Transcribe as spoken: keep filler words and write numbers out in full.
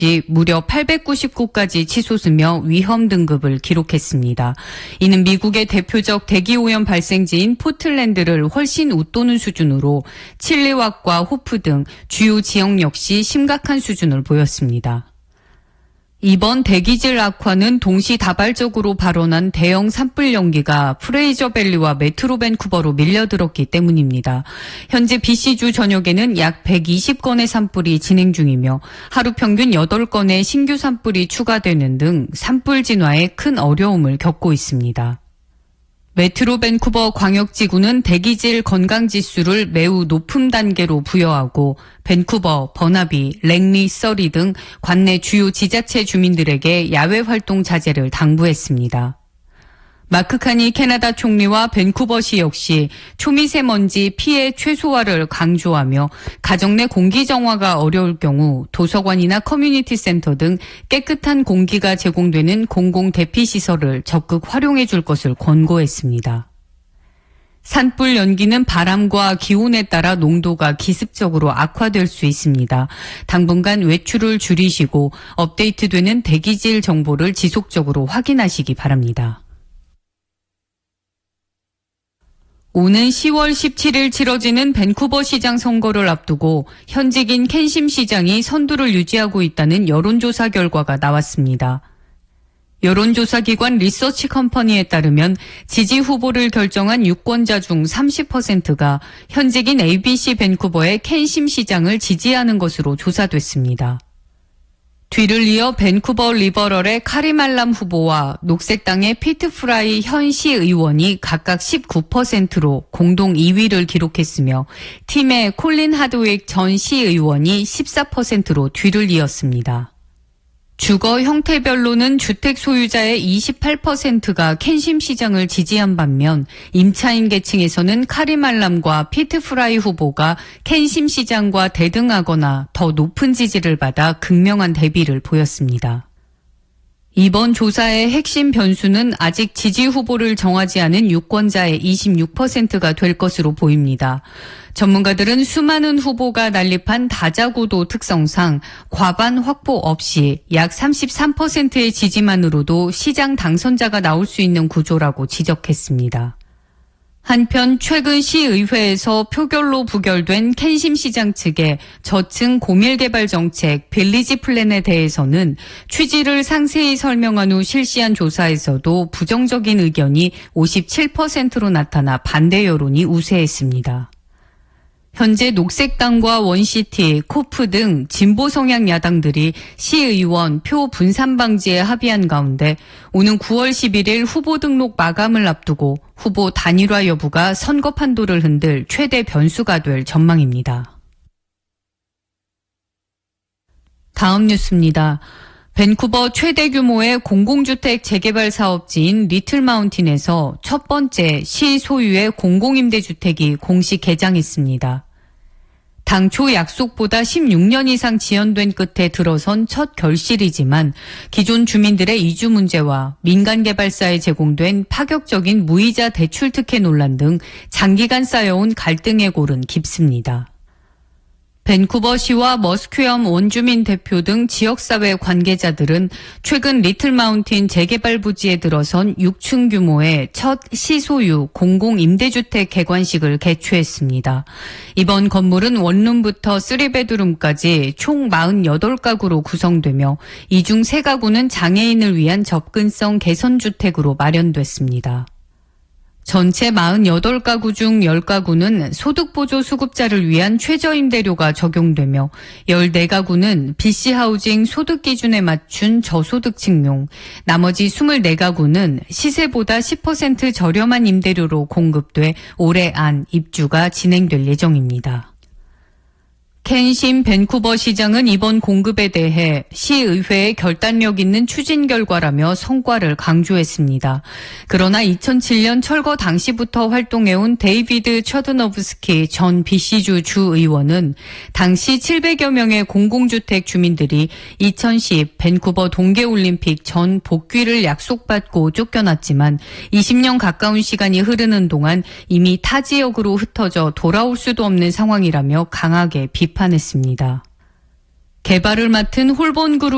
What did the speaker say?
무려 팔백구십구 가지 치솟으며 위험 등급을 기록했습니다. 이는 미국의 대표적 대기오염 발생지인 포틀랜드를 훨씬 웃도는 수준으로 칠리왁과 호프 등 주요 지역 역시 심각한 수준을 보였습니다. 이번 대기질 악화는 동시다발적으로 발원한 대형 산불 연기가 프레이저밸리와 메트로 밴쿠버로 밀려들었기 때문입니다. 현재 비씨주 전역에는 약 백이십 건의 산불이 진행 중이며 하루 평균 여덟 건의 신규 산불이 추가되는 등 산불 진화에 큰 어려움을 겪고 있습니다. 메트로 밴쿠버 광역지구는 대기질 건강지수를 매우 높은 단계로 부여하고 밴쿠버, 버나비, 랭리, 서리 등 관내 주요 지자체 주민들에게 야외 활동 자제를 당부했습니다. 마크 카니 캐나다 총리와 밴쿠버시 역시 초미세먼지 피해 최소화를 강조하며 가정 내 공기 정화가 어려울 경우 도서관이나 커뮤니티 센터 등 깨끗한 공기가 제공되는 공공 대피 시설을 적극 활용해 줄 것을 권고했습니다. 산불 연기는 바람과 기온에 따라 농도가 기습적으로 악화될 수 있습니다. 당분간 외출을 줄이시고 업데이트되는 대기질 정보를 지속적으로 확인하시기 바랍니다. 오는 시월 십칠일 치러지는 밴쿠버 시장 선거를 앞두고 현직인 켄심 시장이 선두를 유지하고 있다는 여론조사 결과가 나왔습니다. 여론조사 기관 리서치 컴퍼니에 따르면 지지 후보를 결정한 유권자 중 삼십 퍼센트가 현직인 에이비씨 밴쿠버의 켄심 시장을 지지하는 것으로 조사됐습니다. 뒤를 이어 밴쿠버 리버럴의 카리말람 후보와 녹색당의 피트 프라이 현 시의원이 각각 십구 퍼센트로 공동 이 위를 기록했으며 팀의 콜린 하드윅 전 시의원이 십사 퍼센트로 뒤를 이었습니다. 주거 형태별로는 주택 소유자의 이십팔 퍼센트가 켄심 시장을 지지한 반면 임차인 계층에서는 카리말람과 피트 프라이 후보가 켄심 시장과 대등하거나 더 높은 지지를 받아 극명한 대비를 보였습니다. 이번 조사의 핵심 변수는 아직 지지 후보를 정하지 않은 유권자의 이십육 퍼센트가 될 것으로 보입니다. 전문가들은 수많은 후보가 난립한 다자구도 특성상 과반 확보 없이 약 삼십삼 퍼센트의 지지만으로도 시장 당선자가 나올 수 있는 구조라고 지적했습니다. 한편 최근 시의회에서 표결로 부결된 켄심 시장 측의 저층 공일개발 정책 빌리지 플랜에 대해서는 취지를 상세히 설명한 후 실시한 조사에서도 부정적인 의견이 오십칠 퍼센트로 나타나 반대 여론이 우세했습니다. 현재 녹색당과 원시티, 코프 등 진보 성향 야당들이 시의원 표 분산 방지에 합의한 가운데 오는 구월 십일일 후보 등록 마감을 앞두고 후보 단일화 여부가 선거 판도를 흔들 최대 변수가 될 전망입니다. 다음 뉴스입니다. 밴쿠버 최대 규모의 공공주택 재개발 사업지인 리틀 마운틴에서 첫 번째 시 소유의 공공임대주택이 공식 개장했습니다. 당초 약속보다 십육 년 이상 지연된 끝에 들어선 첫 결실이지만 기존 주민들의 이주 문제와 민간 개발사에 제공된 파격적인 무이자 대출 특혜 논란 등 장기간 쌓여온 갈등의 골은 깊습니다. 밴쿠버시와 머스큐엄 원주민 대표 등 지역사회 관계자들은 최근 리틀 마운틴 재개발 부지에 들어선 육 층 규모의 첫 시소유 공공임대주택 개관식을 개최했습니다. 이번 건물은 원룸부터 쓰리베드룸까지 총 사십팔 가구로 구성되며 이 중 세 가구는 장애인을 위한 접근성 개선주택으로 마련됐습니다. 전체 사십팔 가구 중 십 가구는 소득보조 수급자를 위한 최저임대료가 적용되며 열네 가구는 비씨 하우징 소득 기준에 맞춘 저소득층용, 나머지 이십사 가구는 시세보다 십 퍼센트 저렴한 임대료로 공급돼 올해 안 입주가 진행될 예정입니다. 켄심 밴쿠버 시장은 이번 공급에 대해 시의회의 결단력 있는 추진 결과라며 성과를 강조했습니다. 그러나 이천칠 년 철거 당시부터 활동해온 데이비드 처드너브스키 전 비씨주 주의원은 당시 칠백여 명의 공공주택 주민들이 이천십 밴쿠버 동계올림픽 전 복귀를 약속받고 쫓겨났지만 이십 년 가까운 시간이 흐르는 동안 이미 타 지역으로 흩어져 돌아올 수도 없는 상황이라며 강하게 비판했습니다. 개발을 맡은 홀본 그룹